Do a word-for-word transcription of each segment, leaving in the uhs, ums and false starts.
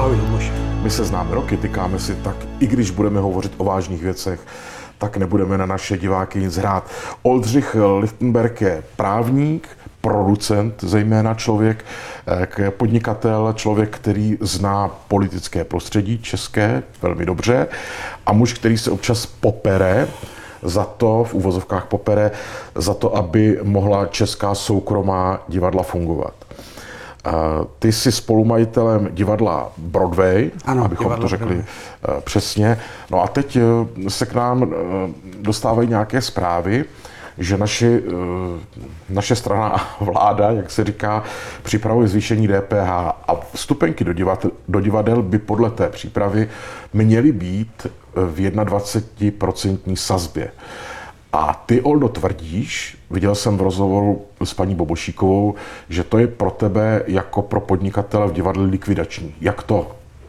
Ahoj, Luboši. My se známe roky, tykáme si, tak i když budeme hovořit o vážných věcech, tak nebudeme na naše diváky nic hrát. Oldřich Lichtenberg je právník, producent, zejména člověk, podnikatel, člověk, který zná politické prostředí české velmi dobře a muž, který se občas popere za to, v uvozovkách popere, za to, aby mohla česká soukromá divadla fungovat. Ty jsi spolumajitelem divadla Broadway, ano, abychom to řekli Broadway. Přesně. No a teď se k nám dostávají nějaké zprávy, že naši, naše strana a vláda, jak se říká, připravuje zvýšení D P H a vstupenky do divadel, do divadel by podle té přípravy měly být v dvacet procentní sazbě. A ty, Oldo, tvrdíš, viděl jsem v rozhovoru s paní Bobošíkovou, že to je pro tebe jako pro podnikatele v divadle likvidační. Jak to?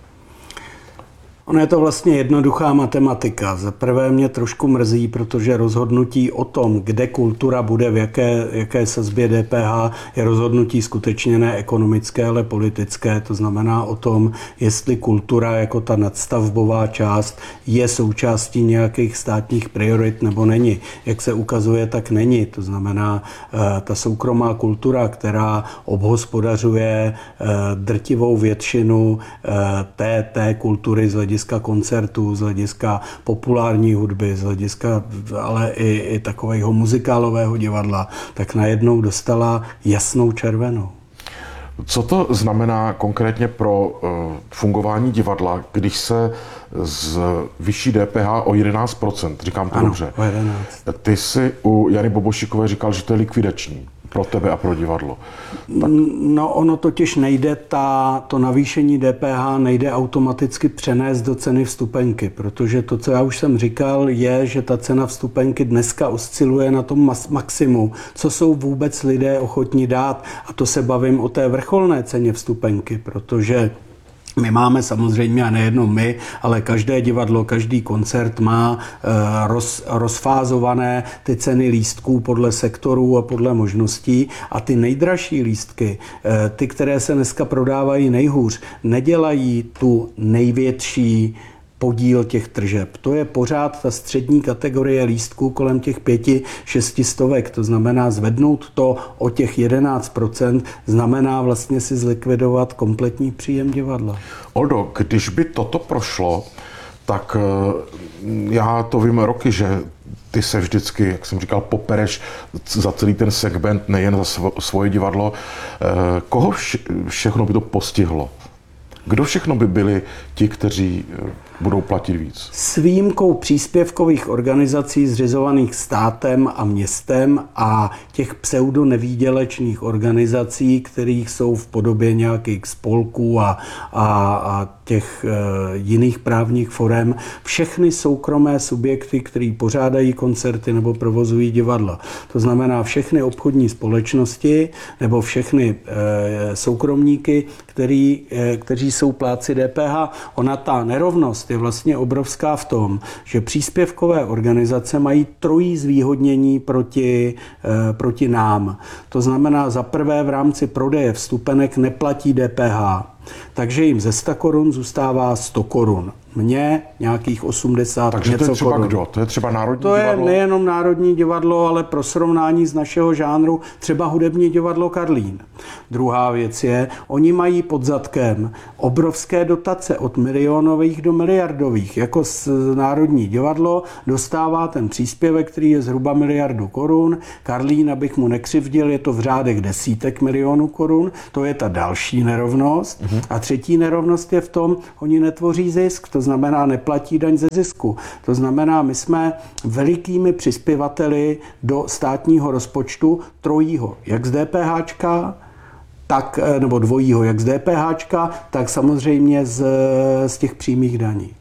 Ono je to vlastně jednoduchá matematika. Za prvé mě trošku mrzí, protože rozhodnutí o tom, kde kultura bude, v jaké, jaké sazbě D P H, je rozhodnutí skutečně ne ekonomické, ale politické. To znamená o tom, jestli kultura jako ta nadstavbová část je součástí nějakých státních priorit nebo není. Jak se ukazuje, tak není. To znamená, ta soukromá kultura, která obhospodařuje drtivou většinu té, té kultury z hlediska koncertů, z hlediska populární hudby, z hlediska ale i, i takového muzikálového divadla, tak najednou dostala jasnou červenou. Co to znamená konkrétně pro uh, fungování divadla, když se z vyšší D P H o jedenáct procent, říkám to ano, dobře. O jedenáct. Ty jsi u Jany Bobošíkové říkal, že to je likvidační pro tebe a pro divadlo. Tak. No ono totiž nejde, ta, to navýšení D P H nejde automaticky přenést do ceny vstupenky, protože to, co já už jsem říkal, je, že ta cena vstupenky dneska osciluje na tom maximu, co jsou vůbec lidé ochotní dát. A to se bavím o té vrcholné ceně vstupenky, protože my máme samozřejmě, a nejenom my, ale každé divadlo, každý koncert má roz, rozfázované ty ceny lístků podle sektorů a podle možností a ty nejdražší lístky, ty, které se dneska prodávají nejhůř, nedělají tu největší podíl těch tržeb. To je pořád ta střední kategorie lístků kolem těch pěti, šesti stovek. To znamená zvednout to o těch jedenáct procent, znamená vlastně si zlikvidovat kompletní příjem divadla. Oldo, když by toto prošlo, tak já to vím roky, že ty se vždycky, jak jsem říkal, popereš za celý ten segment, nejen za svoje divadlo. Koho vše, všechno by to postihlo? Kdo všechno by byli ti, kteří budou platit víc? S výjimkou příspěvkových organizací zřizovaných státem a městem a těch pseudonevýdělečných organizací, kterých jsou v podobě nějakých spolků a, a, a těch e, jiných právních forem, všechny soukromé subjekty, které pořádají koncerty nebo provozují divadla. To znamená všechny obchodní společnosti nebo všechny e, soukromníky, který, e, kteří jsou plátci D P H. Ona ta nerovnost je vlastně obrovská v tom, že příspěvkové organizace mají trojí zvýhodnění proti, e, proti nám. To znamená, za prvé v rámci prodeje vstupenek neplatí D P H, takže jim ze sta korun zůstává sto korun. Mně nějakých osmdesát Takže něco to je třeba korun. kdo? To je třeba Národní to divadlo? To je nejenom Národní divadlo, ale pro srovnání z našeho žánru třeba hudební divadlo Karlín. Druhá věc je, oni mají pod zadkem obrovské dotace od milionových do miliardových. Jako Národní divadlo dostává ten příspěvek, který je zhruba miliardu korun. Karlín, abych mu nekřivdil, je to v řádech desítek milionů korun. To je ta další nerovnost. Mhm. A třetí nerovnost je v tom, oni netvoří zisk. To znamená, neplatí daň ze zisku. To znamená, my jsme velikými přispěvateli do státního rozpočtu trojího, jak z DPHčka, tak, nebo dvojího, jak z DPHčka, tak samozřejmě z, z těch přímých daní.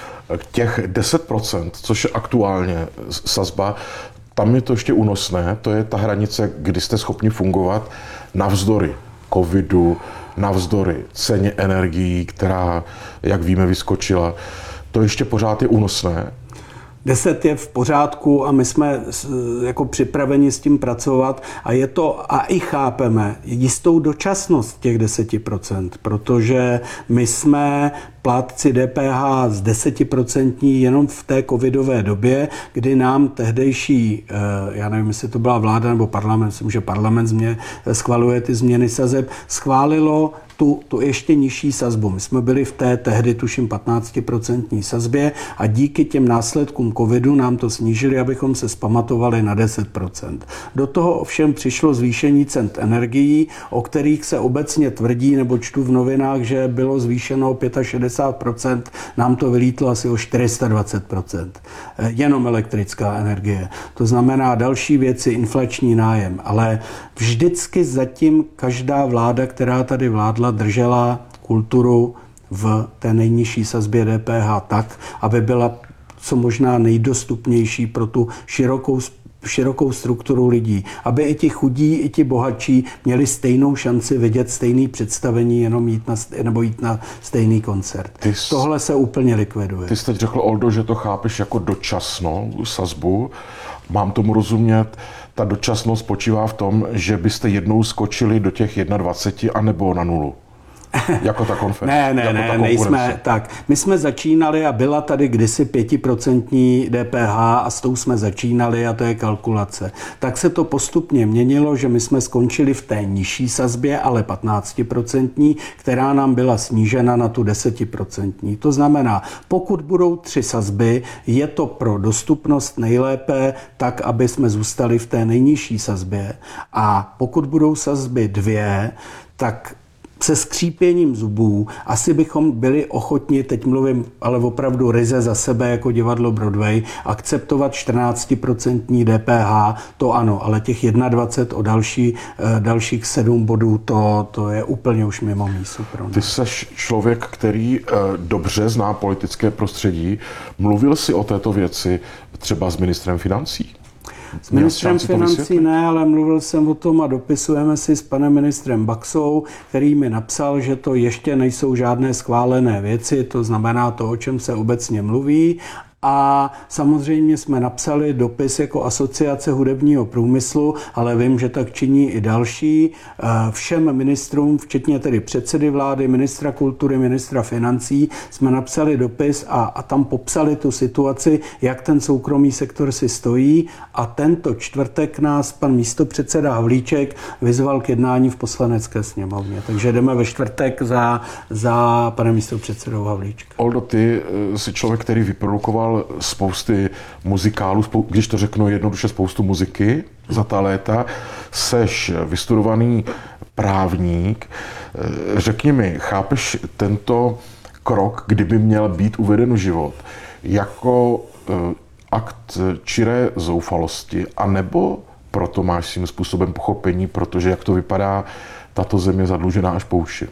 Těch deset procent, což je aktuálně sazba, tam je to ještě únosné, to je ta hranice, kdy jste schopni fungovat navzdory covidu, navzdory ceně energií, která, jak víme, vyskočila. To ještě pořád je únosné? deset je v pořádku a my jsme jako připraveni s tím pracovat a je to, a i chápeme jistou dočasnost těch deset procent, protože my jsme plátci D P H z desetiprocentní jenom v té covidové době, kdy nám tehdejší, já nevím, jestli to byla vláda nebo parlament, myslím, že parlament změ, schvaluje ty změny sazeb, schválilo tu, tu ještě nižší sazbu. My jsme byli v té tehdy, tuším, patnáctiprocentní sazbě a díky těm následkům covidu nám to snížili, abychom se zpamatovali na deset procent. Do toho ovšem přišlo zvýšení cen energií, o kterých se obecně tvrdí, nebo čtu v novinách, že bylo zvýšeno o šedesát pět procent, nám to vylítlo asi o čtyři sta dvacet procent. Jenom elektrická energie. To znamená další věci, inflační nájem. Ale vždycky zatím každá vláda, která tady vládla, držela kulturu v té nejnižší sazbě D P H tak, aby byla co možná nejdostupnější pro tu širokou širokou strukturu lidí, aby i ti chudí, i ti bohatší měli stejnou šanci vidět stejný představení, jenom jít na, nebo jít na stejný koncert. Jsi, Tohle se úplně likviduje. Ty jsi teď řekl, Oldo, že to chápeš jako dočasnou sazbu. Mám tomu rozumět, ta dočasnost spočívá v tom, že byste jednou skočili do těch dvacet jedna anebo na nulu. Jako ta konference. Ne, ne, jako ne, nejsme tak. My jsme začínali a byla tady kdysi pětiprocentní D P H a s tou jsme začínali a to je kalkulace. Tak se to postupně měnilo, že my jsme skončili v té nižší sazbě, ale patnáctiprocentní, která nám byla snížena na tu desetiprocentní. To znamená, pokud budou tři sazby, je to pro dostupnost nejlépe tak, aby jsme zůstali v té nejnižší sazbě. A pokud budou sazby dvě, tak se skřípěním zubů asi bychom byli ochotni, teď mluvím ale opravdu ryze za sebe jako divadlo Broadway, akceptovat čtrnáctiprocentní D P H, to ano, ale těch dvacet jedna o další, dalších sedm bodů, to, to je úplně už mimo mísu pro nás. Ty seš člověk, který dobře zná politické prostředí. Mluvil jsi o této věci třeba s ministrem financí? S ministrem financí ne, ale mluvil jsem o tom a dopisujeme si s panem ministrem Baxou, který mi napsal, že to ještě nejsou žádné schválené věci, to znamená to, o čem se obecně mluví. A samozřejmě jsme napsali dopis jako Asociace hudebního průmyslu, ale vím, že tak činí i další, všem ministrům, včetně tedy předsedy vlády, ministra kultury, ministra financí, jsme napsali dopis a, a tam popsali tu situaci, jak ten soukromý sektor si stojí a tento čtvrtek nás pan místopředseda Havlíček vyzval k jednání v Poslanecké sněmovně. Takže jdeme ve čtvrtek za, za panem místopředsedou Havlíčkem. Oldo, ty jsi člověk, který vyprodukoval spousty muzikálů, spou- když to řeknu jednoduše, spoustu muziky za ta léta. Seš vystudovaný právník. Řekni mi, chápeš tento krok, kdyby měl být uveden v život, jako akt čiré zoufalosti, anebo proto máš svým způsobem pochopení, protože jak to vypadá, tato země zadlužená až po uši?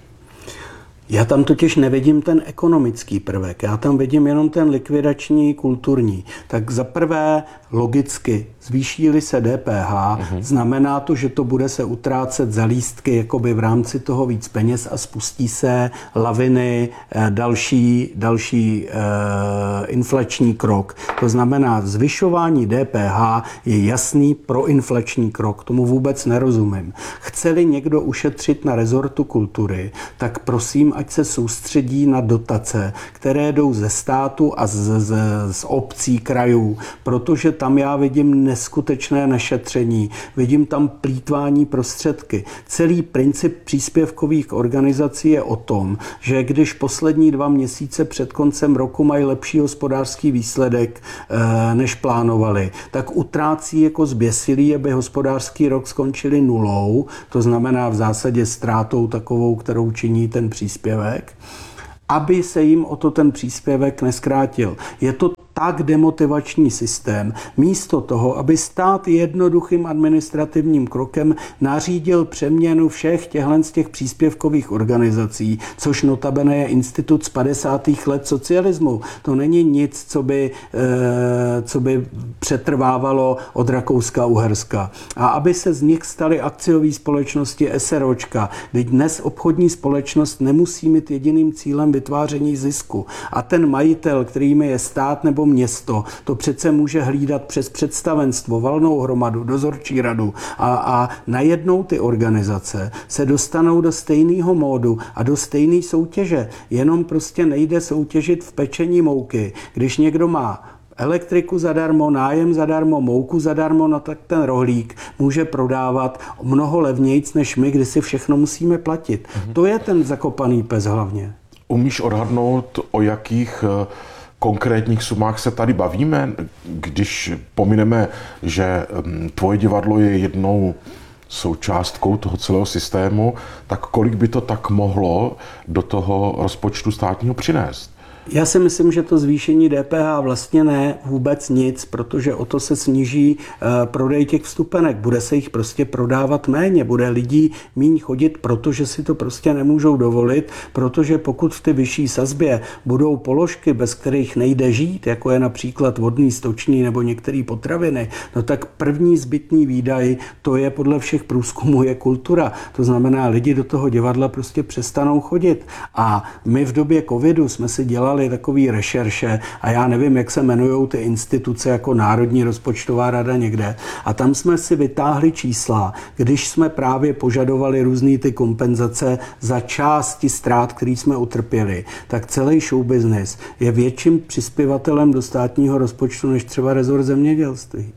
Já tam totiž nevidím ten ekonomický prvek, já tam vidím jenom ten likvidační, kulturní. Tak za prvé logicky zvýší-li se D P H, uh-huh. znamená to, že to bude se utrácet za lístky jakoby v rámci toho víc peněz a spustí se laviny, další, další uh, inflační krok. To znamená, zvyšování D P H je jasný proinflační krok, tomu vůbec nerozumím. Chce-li někdo ušetřit na rezortu kultury, tak prosím, ať se soustředí na dotace, které jdou ze státu a z, z, z obcí, krajů, protože tam já vidím neskutečné nešetření, vidím tam plýtvání prostředky. Celý princip příspěvkových organizací je o tom, že když poslední dva měsíce před koncem roku mají lepší hospodářský výsledek, než plánovali, tak utrácí jako zběsilí, aby hospodářský rok skončili nulou, to znamená v zásadě ztrátou takovou, kterou činí ten příspěvek, aby se jim o to ten příspěvek neskrátil. Je to tak demotivační systém, místo toho, aby stát jednoduchým administrativním krokem nařídil přeměnu všech těchto z těch příspěvkových organizací, což notabene je institut z padesátých let socialismu. To není nic, co by, eh, co by přetrvávalo od Rakouska-Uherska. A aby se z nich staly akciové společnosti SROčka, teď dnes obchodní společnost nemusí mít jediným cílem vytváření zisku. A ten majitel, kterým je stát nebo nebo město to přece může hlídat přes představenstvo, valnou hromadu, dozorčí radu a, a najednou ty organizace se dostanou do stejného módu a do stejné soutěže. Jenom prostě nejde soutěžit v pečení mouky. Když někdo má elektriku zadarmo, nájem zadarmo, mouku zadarmo, no tak ten rohlík může prodávat mnoho levnějc než my, kdy si všechno musíme platit. Mhm. To je ten zakopaný pes hlavně. Umíš odhadnout, o jakých konkrétních sumách se tady bavíme, když pomineme, že tvoje divadlo je jednou součástkou toho celého systému, tak kolik by to tak mohlo do toho rozpočtu státního přinést? Já si myslím, že to zvýšení D P H vlastně ne vůbec nic, protože o to se sníží uh, prodej těch vstupenek. Bude se jich prostě prodávat méně, bude lidí míň chodit, protože si to prostě nemůžou dovolit, protože pokud v ty vyšší sazbě budou položky, bez kterých nejde žít, jako je například vodní, stočný nebo některé potraviny, no tak první zbytný výdaj, to je podle všech průzkumů je kultura. To znamená, lidi do toho divadla prostě přestanou chodit. A my v době covidu jsme si dělali takový rešerše a já nevím, jak se jmenujou ty instituce jako Národní rozpočtová rada někde. A tam jsme si vytáhli čísla, když jsme právě požadovali různý ty kompenzace za části ztrát, který jsme utrpěli, tak celý showbusiness je větším přispěvatelem do státního rozpočtu než třeba rezort zemědělství.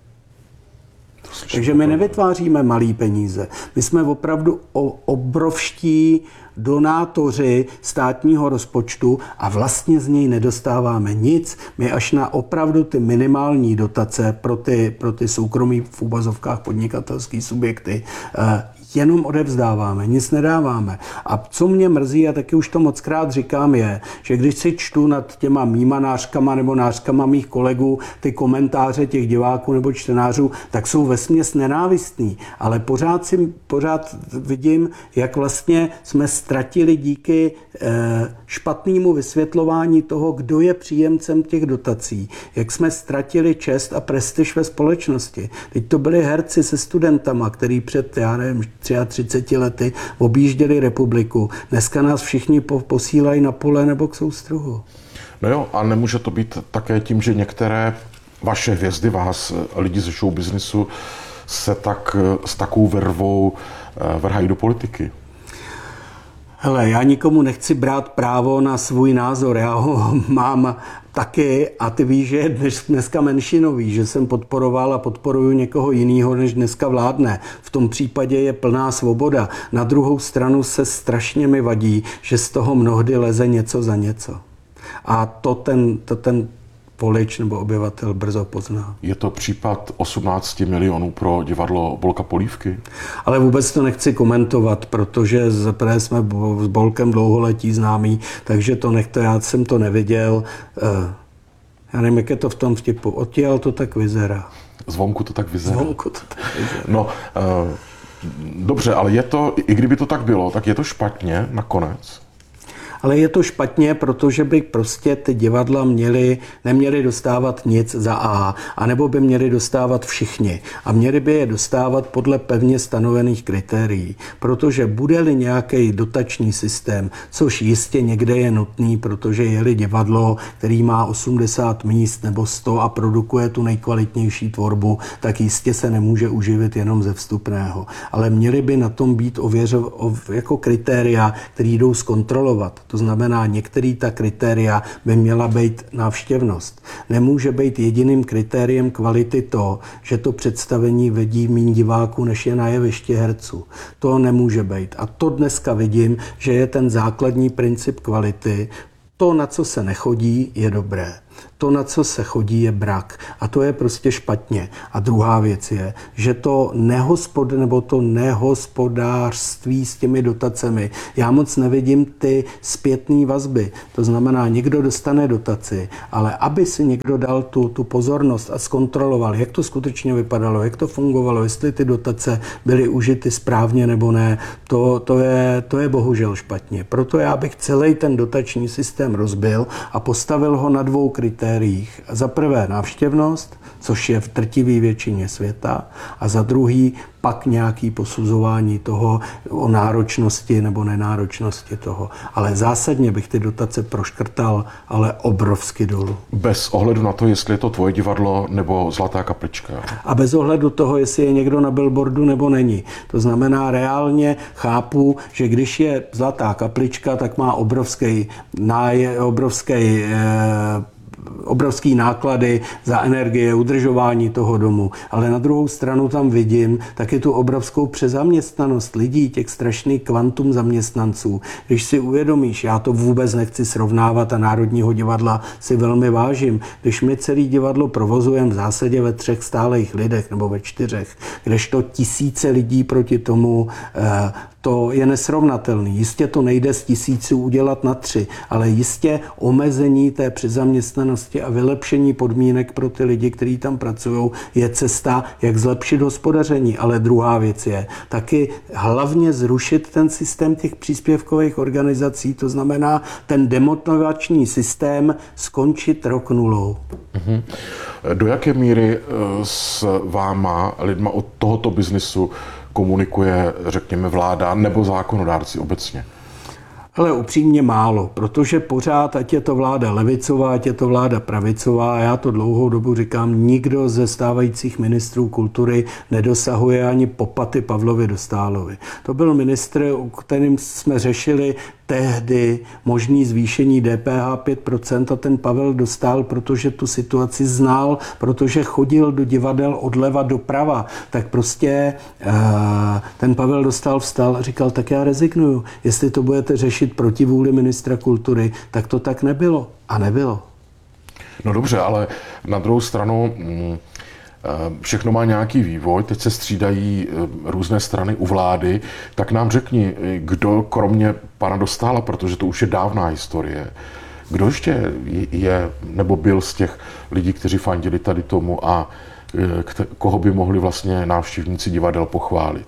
Takže my nevytváříme malý peníze. My jsme opravdu obrovští donátoři státního rozpočtu a vlastně z něj nedostáváme nic. My až na opravdu ty minimální dotace pro ty, pro ty soukromí v úvazovkách podnikatelský subjekty jenom odevzdáváme, nic nedáváme. A co mě mrzí, a taky už to mockrát říkám, je, že když si čtu nad těma mýma nářkama nebo nářkama mých kolegů ty komentáře těch diváků nebo čtenářů, tak jsou vesměs nenávistný. Ale pořád si pořád vidím, jak vlastně jsme ztratili díky eh, špatnému vysvětlování toho, kdo je příjemcem těch dotací, jak jsme ztratili čest a prestiž ve společnosti. Teď to byli herci se studentama, který před, já nevím, třiceti třemi lety objížděli republiku. Dneska nás všichni posílají na pole nebo k soustruhu. No jo, a nemůže to být také tím, že některé vaše hvězdy, vás, lidi ze showbiznisu, se tak s takovou vervou vrhají do politiky? Hele, já nikomu nechci brát právo na svůj názor. Já ho mám taky a ty víš, že je dnes, dneska menšinový, že jsem podporoval a podporuju někoho jiného, než dneska vládne. V tom případě je plná svoboda. Na druhou stranu se strašně mi vadí, že z toho mnohdy leze něco za něco. A to ten, to ten volič nebo obyvatel brzo pozná. Je to případ osmnáct milionů pro divadlo Bolka Polívky? Ale vůbec to nechci komentovat, protože zaprvé jsme s Bolkem dlouholetí známí, takže to nechte, já jsem to neviděl. Já nevím, jak je to v tom vtipu. Odtěl to tak vyzerá. Zvonku to tak vyzerá. Zvonku to tak vyzerá. No, uh, dobře, ale je to, i kdyby to tak bylo, tak je to špatně nakonec? Ale je to špatně, protože by prostě ty divadla měly, neměly dostávat nic za A, anebo by měly dostávat všichni. A měli by je dostávat podle pevně stanovených kritérií. Protože bude-li nějaký dotační systém, což jistě někde je nutný, protože je-li divadlo, který má osmdesát míst nebo sto a produkuje tu nejkvalitnější tvorbu, tak jistě se nemůže uživit jenom ze vstupného. Ale měly by na tom být ověřov, jako kritéria, které jdou zkontrolovat. To znamená, některé ta kritéria by měla být návštěvnost. Nemůže být jediným kritériem kvality to, že to představení vedí míň diváků, než je na jevišti herců. To nemůže být. A to dneska vidím, že je ten základní princip kvality. To, na co se nechodí, je dobré. To, na co se chodí, je brak. A to je prostě špatně. A druhá věc je, že to nehospod, nebo to nehospodářství s těmi dotacemi, já moc nevidím ty zpětné vazby. To znamená, někdo dostane dotaci, ale aby si někdo dal tu, tu pozornost a zkontroloval, jak to skutečně vypadalo, jak to fungovalo, jestli ty dotace byly užity správně nebo ne, to, to, je, to je bohužel špatně. Proto já bych celý ten dotační systém rozbil a postavil ho na dvou kritériích. kritériích. Za prvé návštěvnost, což je v drtivé většině světa, a za druhý pak nějaký posuzování toho o náročnosti nebo nenáročnosti toho. Ale zásadně bych ty dotace proškrtal, ale obrovsky dolů. Bez ohledu na to, jestli je to tvoje divadlo nebo Zlatá kaplička. A bez ohledu toho, jestli je někdo na billboardu nebo není. To znamená, reálně chápu, že když je Zlatá kaplička, tak má obrovský, náje, obrovský eh, obrovský náklady za energie, udržování toho domu. Ale na druhou stranu tam vidím taky tu obrovskou přezaměstnanost lidí, těch strašných kvantum zaměstnanců. Když si uvědomíš, já to vůbec nechci srovnávat a Národního divadla si velmi vážím. Když my celý divadlo provozujeme v zásadě ve třech stálých lidech nebo ve čtyřech, kdežto tisíce lidí proti tomu, to je nesrovnatelný. Jistě to nejde z tisíců udělat na tři, ale jistě omezení té přezaměstnanosti a vylepšení podmínek pro ty lidi, kteří tam pracují, je cesta, jak zlepšit hospodaření. Ale druhá věc je taky hlavně zrušit ten systém těch příspěvkových organizací, to znamená ten demotivační systém skončit rok nulou. Mhm. Do jaké míry s váma, lidma od tohoto biznisu, komunikuje, řekněme, vláda nebo zákonodárci obecně? Ale upřímně málo, protože pořád, ať je to vláda levicová, ať je to vláda pravicová, a já to dlouhou dobu říkám, nikdo ze stávajících ministrů kultury nedosahuje ani popaty Pavlovi Dostálovi. To byl ministr, kterým jsme řešili tehdy možný zvýšení D P H pět procent a ten Pavel Dostál, protože tu situaci znal, protože chodil do divadel odleva doprava, tak prostě ten Pavel Dostál vstal a říkal, tak já rezignuju. Jestli to budete řešit proti vůli ministra kultury, tak to tak nebylo. A nebylo. No dobře, ale na druhou stranu všechno má nějaký vývoj, teď se střídají různé strany u vlády, tak nám řekni, kdo kromě pana Dostála, protože to už je dávná historie, kdo ještě je nebo byl z těch lidí, kteří fandili tady tomu a koho by mohli vlastně návštěvníci divadel pochválit?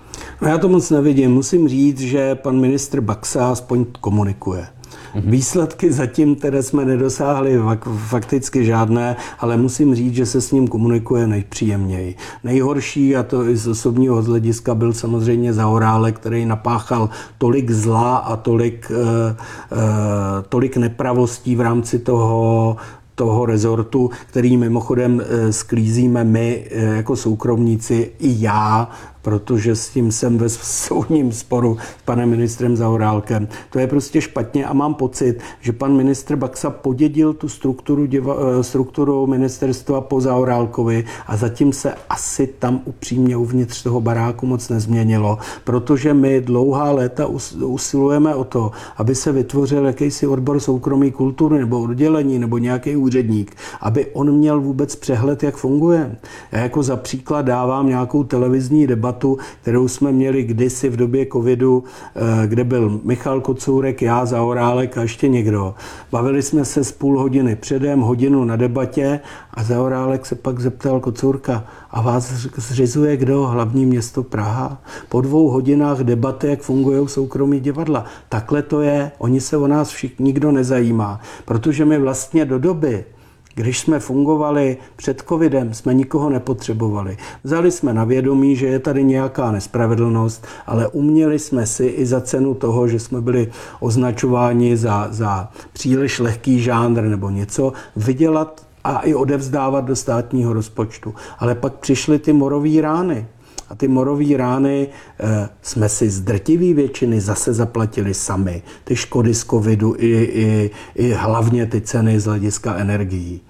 No já to moc nevidím. Musím říct, že pan ministr Baxa aspoň komunikuje. Výsledky zatím, které jsme nedosáhli, fakticky žádné, ale musím říct, že se s ním komunikuje nejpříjemněji. Nejhorší, a to i z osobního hlediska, byl samozřejmě Zaorálek, který napáchal tolik zla a tolik, uh, uh, tolik nepravostí v rámci toho toho rezortu, který mimochodem sklízíme my jako soukromníci i já, protože s tím jsem ve soudním sporu s panem ministrem Zaorálkem. To je prostě špatně a mám pocit, že pan ministr Baxa podědil tu strukturu, diva, strukturu ministerstva po Zaorálkovi a zatím se asi tam upřímně uvnitř toho baráku moc nezměnilo, protože my dlouhá léta usilujeme o to, aby se vytvořil jakýsi odbor soukromé kultury nebo oddělení nebo nějaký úředník, aby on měl vůbec přehled, jak funguje. Já jako za příklad dávám nějakou televizní debatu, kterou jsme měli kdysi v době covidu, kde byl Michal Kocourek, já, Zaorálek a ještě někdo. Bavili jsme se z půl hodiny předem, hodinu na debatě a Zaorálek se pak zeptal Kocourka, a vás zřizuje kdo? Hlavní město Praha? Po dvou hodinách debaty, jak fungují soukromí divadla. Takhle to je, oni se o nás všichni nikdo nezajímá, protože my vlastně do doby, když jsme fungovali před covidem, jsme nikoho nepotřebovali. Vzali jsme na vědomí, že je tady nějaká nespravedlnost, ale uměli jsme si i za cenu toho, že jsme byli označováni za, za příliš lehký žánr nebo něco, vydělat a i odevzdávat do státního rozpočtu. Ale pak přišly ty morové rány. A ty morové rány e, jsme si z drtivé většiny zase zaplatili sami. Ty škody z covidu i, i, i hlavně ty ceny z hlediska energií.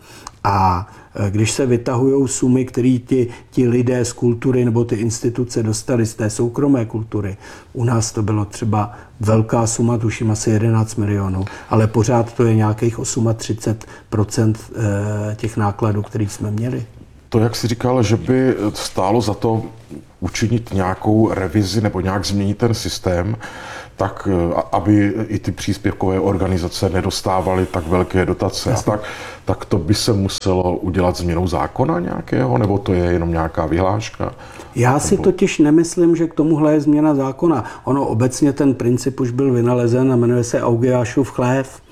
A e, když se vytahují sumy, které ti, ti lidé z kultury nebo ty instituce dostali z té soukromé kultury, u nás to bylo třeba velká suma, tuším asi jedenáct milionů, ale pořád to je nějakých třicet osm procent e, těch nákladů, které jsme měli. To, jak jsi říkal, že by stálo za to učinit nějakou revizi nebo nějak změnit ten systém, tak aby i ty příspěvkové organizace nedostávaly tak velké dotace a tak, tak to by se muselo udělat změnou zákona nějakého, nebo to je jenom nějaká vyhláška? Já si nebo... totiž nemyslím, že k tomuhle je změna zákona. Ono obecně ten princip už byl vynalezen a jmenuje se Augiášův chlév.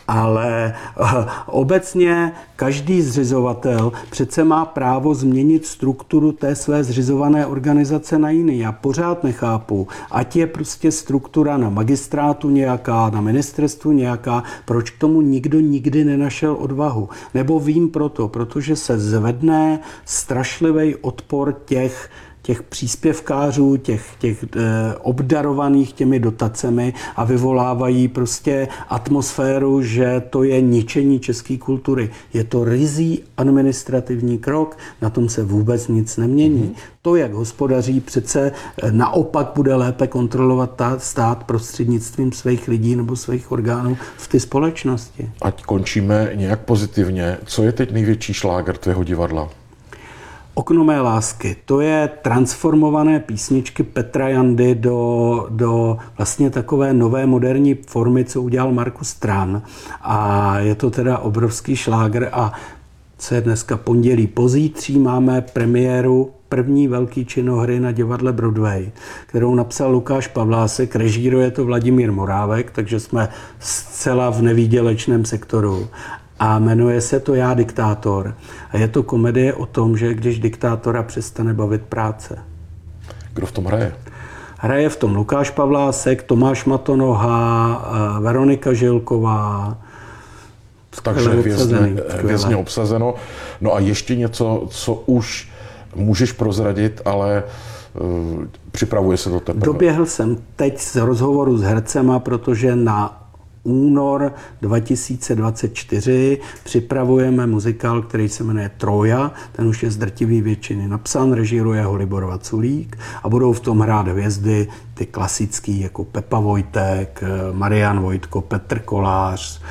Ale obecně každý zřizovatel přece má právo změnit strukturu té své zřizované organizace na jiný. Já pořád nechápu, ať je prostě struktura na magistrátu nějaká, na ministerstvu nějaká, proč k tomu nikdo nikdy nenašel odvahu. Nebo vím proto, protože se zvedne strašlivý odpor těch těch příspěvkářů, těch, těch eh, obdarovaných těmi dotacemi a vyvolávají prostě atmosféru, že to je ničení české kultury. Je to ryzí administrativní krok, na tom se vůbec nic nemění. Mm. To, jak hospodaří, přece naopak bude lépe kontrolovat ta stát prostřednictvím svých lidí nebo svých orgánů v té společnosti. Ať končíme nějak pozitivně. Co je teď největší šláger tvého divadla? Okno mé lásky, to je transformované písničky Petra Jandy do, do vlastně takové nové moderní formy, co udělal Markus Tran. A je to teda obrovský šlágr a co je dneska pondělí, pozítří máme premiéru první velký činohry na divadle Broadway, kterou napsal Lukáš Pavlásek, režíruje to Vladimír Morávek, takže jsme zcela v nevýdělečném sektoru. A jmenuje se to Já diktátor. A je to komedie o tom, že když diktátora přestane bavit práce. Kdo v tom hraje? Hraje v tom Lukáš Pavlásek, Tomáš Matonoha, Veronika Žilková. Takže hvězdně, hvězdně obsazeno. No a ještě něco, co už můžeš prozradit, ale uh, připravuje se to teprve. Doběhl jsem teď z rozhovoru s hercema, protože na únor dva tisíce dvacet čtyři připravujeme muzikál, který se jmenuje Troja. Ten už je z drtivý většiny napsán, režíruje ho Libor Vaculík a budou v tom hrát hvězdy ty klasický jako Pepa Vojtek, Marian Vojtko, Petr Kolář,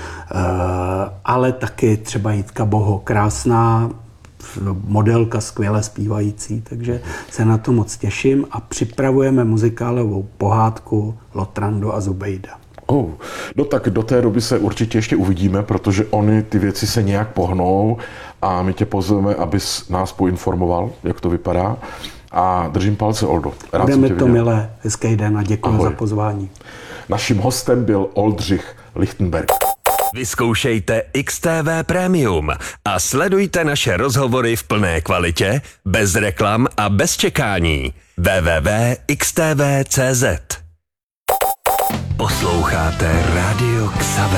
ale taky třeba Jitka Boho, krásná modelka, skvěle zpívající, takže se na to moc těším a připravujeme muzikálovou pohádku Lotrando a Zubejda. Oh, no tak do té doby se určitě ještě uvidíme, protože oni ty věci se nějak pohnou a my tě pozveme, abys nás poinformoval, jak to vypadá. A držím palce, Oldo. Rád Bude mi to milé. Hezký den a děkuji Ahoj. za pozvání. Naším hostem byl Oldřich Lichtenberg. Vyzkoušejte X T V Premium a sledujte naše rozhovory v plné kvalitě, bez reklam a bez čekání. w w w tečka x t v tečka c z Posloucháte Rádio Xaver.